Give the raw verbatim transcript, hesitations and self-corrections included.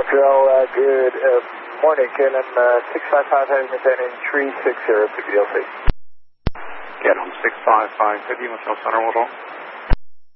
Montreal, uh, good uh, morning. K L M uh, six five five has maintaining three six zero P D L C. K L M six five five, fifty, Montreal Center, hold on.